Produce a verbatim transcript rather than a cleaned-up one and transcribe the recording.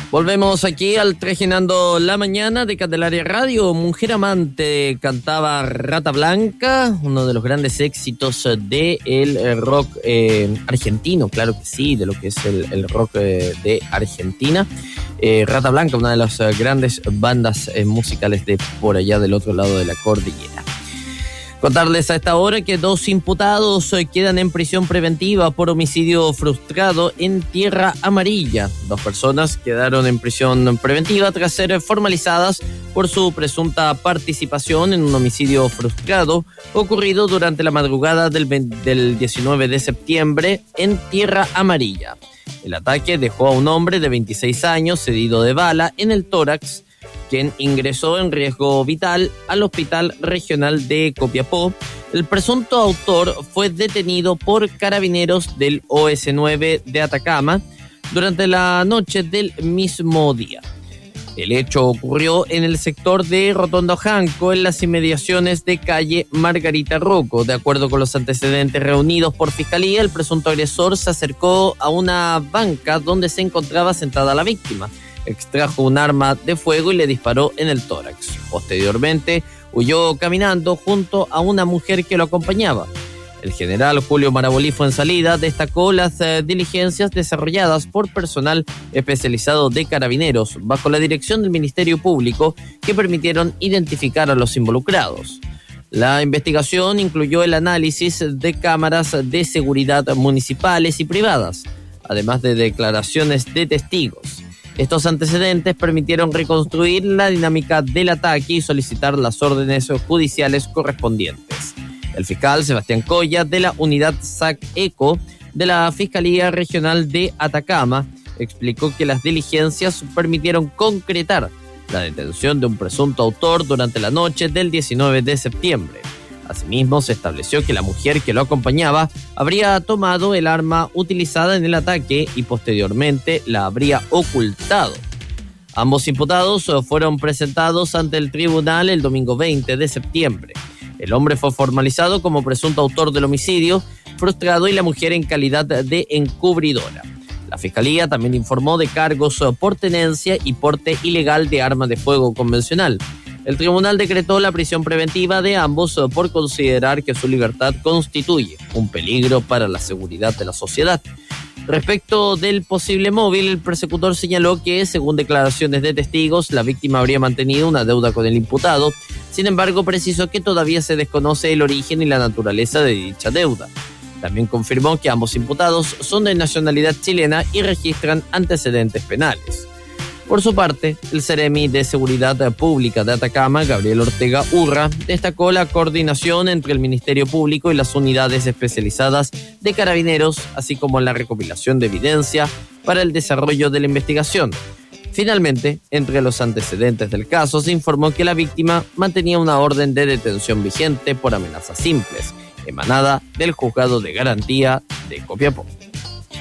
Volvemos aquí al Trajinando la Mañana de Candelaria Radio. Mujer Amante cantaba Rata Blanca, uno de los grandes éxitos del de rock eh, argentino, claro que sí, de lo que es el, el rock eh, de Argentina. Eh, Rata Blanca, una de las eh, grandes bandas eh, musicales de por allá del otro lado de la cordillera. Contarles a esta hora que dos imputados quedan en prisión preventiva por homicidio frustrado en Tierra Amarilla. Dos personas quedaron en prisión preventiva tras ser formalizadas por su presunta participación en un homicidio frustrado ocurrido durante la madrugada del, del diecinueve de septiembre en Tierra Amarilla. El ataque dejó a un hombre de veintiséis años herido de bala en el tórax, quien ingresó en riesgo vital al Hospital Regional de Copiapó. El presunto autor fue detenido por carabineros del O S nueve de Atacama durante la noche del mismo día. El hecho ocurrió en el sector de Rotonda Ojanco, en las inmediaciones de calle Margarita Rocco. De acuerdo con los antecedentes reunidos por Fiscalía, el presunto agresor se acercó a una banca donde se encontraba sentada la víctima. Extrajo un arma de fuego y le disparó en el tórax. Posteriormente, huyó caminando junto a una mujer que lo acompañaba. El general Julio Marabolí Fuenzalida destacó las eh, diligencias desarrolladas por personal especializado de Carabineros bajo la dirección del Ministerio Público que permitieron identificar a los involucrados. La investigación incluyó el análisis de cámaras de seguridad municipales y privadas, además de declaraciones de testigos. Estos antecedentes permitieron reconstruir la dinámica del ataque y solicitar las órdenes judiciales correspondientes. El fiscal Sebastián Coya, de la unidad S A C ECO de la Fiscalía Regional de Atacama, explicó que las diligencias permitieron concretar la detención de un presunto autor durante la noche del diecinueve de septiembre. Asimismo, se estableció que la mujer que lo acompañaba habría tomado el arma utilizada en el ataque y posteriormente la habría ocultado. Ambos imputados fueron presentados ante el tribunal el domingo veinte de septiembre. El hombre fue formalizado como presunto autor del homicidio frustrado y la mujer en calidad de encubridora. La Fiscalía también informó de cargos por tenencia y porte ilegal de arma de fuego convencional. El tribunal decretó la prisión preventiva de ambos por considerar que su libertad constituye un peligro para la seguridad de la sociedad. Respecto del posible móvil, el persecutor señaló que, según declaraciones de testigos, la víctima habría mantenido una deuda con el imputado. Sin embargo, precisó que todavía se desconoce el origen y la naturaleza de dicha deuda. También confirmó que ambos imputados son de nacionalidad chilena y registran antecedentes penales. Por su parte, el Seremi de Seguridad Pública de Atacama, Gabriel Ortega Urra, destacó la coordinación entre el Ministerio Público y las unidades especializadas de Carabineros, así como la recopilación de evidencia para el desarrollo de la investigación. Finalmente, entre los antecedentes del caso, se informó que la víctima mantenía una orden de detención vigente por amenazas simples, emanada del Juzgado de Garantía de Copiapó.